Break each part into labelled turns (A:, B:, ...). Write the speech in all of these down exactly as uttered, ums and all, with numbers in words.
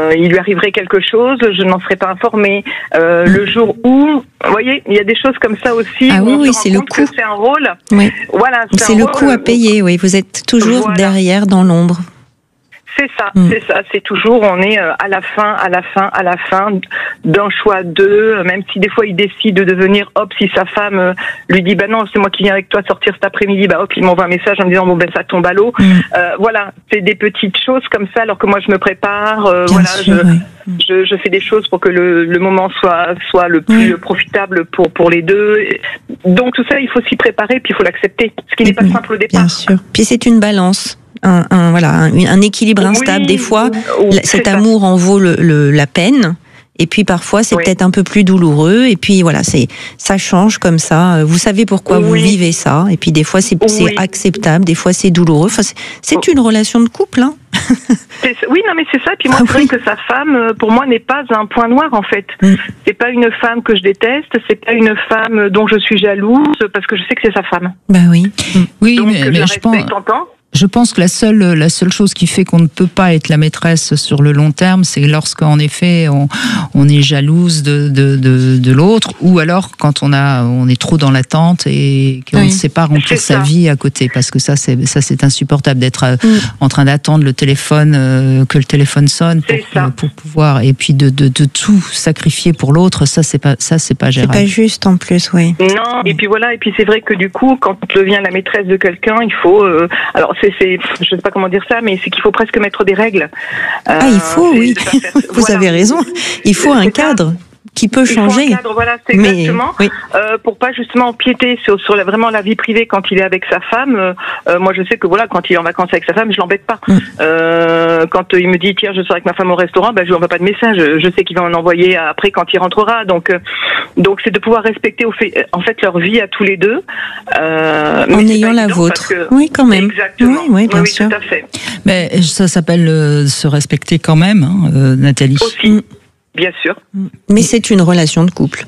A: euh, il lui arriverait quelque chose, je n'en serais pas informée. Euh, mmh. Le jour où, vous voyez, il y a des choses comme ça aussi.
B: Ah
A: où
B: oui,
A: on
B: oui,
A: se
B: c'est
A: rend
B: le
A: compte
B: coup.
A: que c'est un rôle.
B: Oui.
A: Voilà, c'est,
B: c'est
A: un
B: le
A: rôle,
B: coup à payer, oui. Vous êtes toujours
A: voilà.
B: derrière dans l'ombre.
A: C'est ça,
B: mmh.
A: c'est ça. C'est toujours, on est à la fin, à la fin, à la fin d'un choix d'eux. Même si des fois il décide de devenir, hop, si sa femme lui dit, bah non, c'est moi qui viens avec toi sortir cet après-midi, bah hop, il m'envoie un message en me disant, bon ben ça tombe à l'eau. Mmh. Euh, voilà, c'est des petites choses comme ça. Alors que moi je me prépare, euh,
B: Bien
A: voilà,
B: sûr,
A: je,
B: oui.
A: je, je fais des choses pour que le, le moment soit soit le plus mmh. profitable pour pour les deux. Donc tout ça, il faut s'y préparer, puis il faut l'accepter, ce qui n'est pas
B: mmh.
A: simple au départ.
B: Bien sûr. Puis c'est une balance. Un, un, voilà, un, un équilibre instable. Oui, des fois, oui, cet amour en vaut le, le, la peine. Et puis parfois, c'est oui. peut-être un peu plus douloureux. Et puis voilà, c'est ça change comme ça. Vous savez pourquoi oui. vous vivez ça. Et puis des fois, c'est, oui. c'est acceptable. Des fois, c'est douloureux. Enfin, c'est, c'est une relation de couple, hein.
A: c'est, oui, non, mais c'est ça. Puis moi,
B: ah,
A: c'est oui. vrai que sa femme, pour moi, n'est pas un point noir en fait. Mm. C'est pas une femme que je déteste. C'est pas une femme dont je suis jalouse parce que je sais que c'est sa femme.
B: Bah oui.
C: Mm. Oui,
A: donc
C: mais,
A: je
C: mais
A: la
C: je pense.
A: Temps.
C: Je pense que la seule, la seule chose qui fait qu'on ne peut pas être la maîtresse sur le long terme, c'est lorsqu'en effet on, on est jalouse de, de, de, de l'autre, ou alors quand on a, on est trop dans l'attente et qu'on oui. ne sait pas remplir sa vie à côté, parce que ça c'est, ça c'est insupportable d'être mm. en train d'attendre le téléphone, euh, que le téléphone sonne pour, euh, pour pouvoir, et puis de, de, de tout sacrifier pour l'autre, ça c'est pas, ça c'est pas gérable.
B: C'est pas juste en plus, oui.
A: Non, et puis voilà, et puis c'est vrai que du coup, quand on devient la maîtresse de quelqu'un, il faut, euh, alors c'est, c'est, je sais pas comment dire ça, mais c'est qu'il faut presque mettre des règles.
B: Euh, ah, il faut, oui. Faire... Vous voilà. avez raison. Il faut un cadre qui peut changer.
A: Il faut un cadre, voilà, c'est
B: mais,
A: exactement.
B: Oui.
A: Euh, pour pas justement empiéter sur, sur la, vraiment la vie privée quand il est avec sa femme. Euh, moi, je sais que voilà, quand il est en vacances avec sa femme, je l'embête pas. Mm. Euh, quand il me dit tiens, je sors avec ma femme au restaurant, ben je lui envoie pas de message. Je sais qu'il va en envoyer après quand il rentrera. Donc, euh, donc c'est de pouvoir respecter au fait, en fait leur vie à tous les deux. Euh,
B: en ayant la vôtre. Que... Oui, quand même.
A: Exactement.
B: Oui, oui, bien
A: oui,
B: sûr.
A: Tout à fait.
C: Mais ça s'appelle euh, se respecter quand même, hein, euh, Nathalie.
A: Aussi. Mm. Bien sûr.
B: Mais c'est une relation de couple.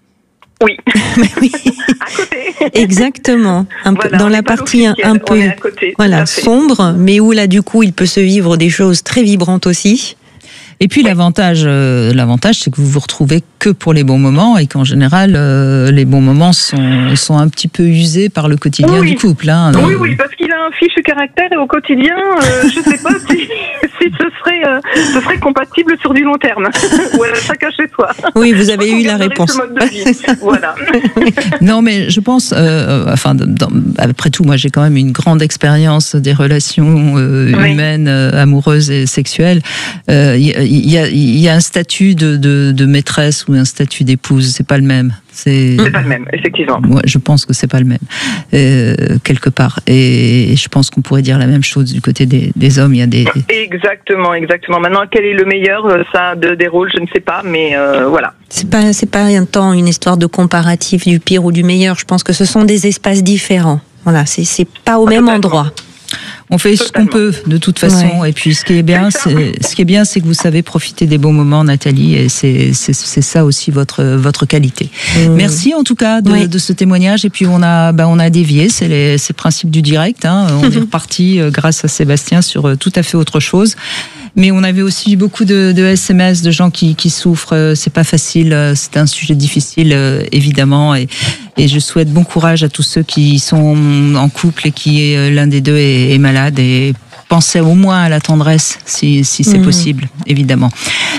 A: Oui.
B: oui.
A: À côté.
B: Exactement. Un
A: voilà,
B: peu, dans la partie un, un peu
A: côté,
B: voilà, sombre, mais où là, du coup, il peut se vivre des choses très vibrantes aussi.
C: Et puis oui. l'avantage, euh, l'avantage, c'est que vous vous retrouvez que pour les bons moments et qu'en général, euh, les bons moments sont, sont un petit peu usés par le quotidien oui. du couple. Hein,
A: oui, oui, parce qu'il a un fichu caractère et au quotidien, euh, je ne sais pas si, si ce, serait, euh, ce serait compatible sur du long terme. Ou alors chacun chez soi.
B: Oui, vous avez eu la réponse.
A: Voilà.
C: Non, mais je pense, euh, enfin, dans, après tout, moi j'ai quand même une grande expérience des relations euh, oui. humaines, euh, amoureuses et sexuelles. Euh, Il y a, il y a un statut de, de, de maîtresse ou un statut d'épouse, c'est pas le même.
A: C'est, c'est pas le même, effectivement.
C: Moi, je pense que c'est pas le même, euh, quelque part. Et je pense qu'on pourrait dire la même chose du côté des, des hommes. Il y a des
A: exactement, exactement. Maintenant, quel est le meilleur, ça, de, des rôles, je ne sais pas, mais euh, voilà.
B: C'est pas, c'est pas un temps une histoire de comparatif du pire ou du meilleur. Je pense que ce sont des espaces différents. Voilà, c'est, c'est pas au ah, même endroit.
C: On fait Totalement. ce qu'on peut de toute façon, ouais. et puis ce qui est bien,
A: c'est,
C: c'est ce qui est bien, c'est que vous savez profiter des bons moments, Nathalie, et c'est c'est, c'est ça aussi votre votre qualité. Mmh. Merci en tout cas de, oui. de ce témoignage. Et puis on a ben on a dévié, c'est les c'est le principe du direct. Hein. On est reparti euh, grâce à Sébastien sur euh, tout à fait autre chose. Mais on avait aussi beaucoup de, de S M S de gens qui, qui souffrent. C'est pas facile, c'est un sujet difficile euh, évidemment. Et, et je souhaite bon courage à tous ceux qui sont en couple et qui l'un des deux est, est malade. Et pensez au moins à la tendresse si, si c'est mmh. possible, évidemment.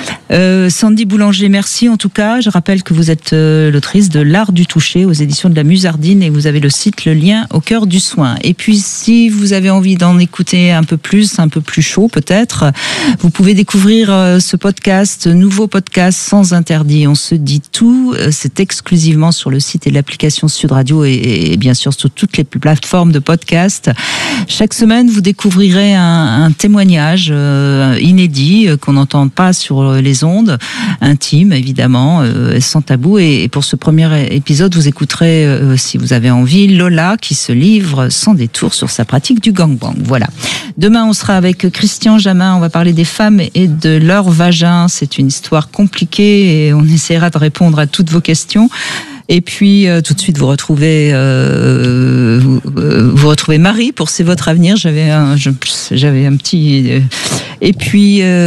C: Euh, Sandy Boulanger, merci en tout cas. Je rappelle que vous êtes euh, l'autrice de L'Art du toucher aux éditions de la Musardine et vous avez le site Le Lien au cœur du soin. Et puis si vous avez envie d'en écouter un peu plus, un peu plus chaud peut-être, vous pouvez découvrir euh, ce podcast, nouveau podcast Sans Interdit. On se dit tout, c'est exclusivement sur le site et l'application Sud Radio et, et bien sûr sur toutes les plateformes de podcast. Chaque semaine, vous découvrirez un, un témoignage euh, inédit euh, qu'on n'entend pas sur les ondes, intime évidemment, euh, sans tabou. Et, et pour ce premier épisode, vous écouterez, euh, si vous avez envie, Lola qui se livre sans détour sur sa pratique du gangbang. Voilà. Demain, on sera avec Christian Jamin. On va parler des femmes et de leur vagin. C'est une histoire compliquée et on essaiera de répondre à toutes vos questions. Et puis euh, tout de suite vous retrouvez euh, vous, euh, vous retrouvez Marie pour C'est votre avenir. J'avais un je, j'avais un petit euh, et puis euh,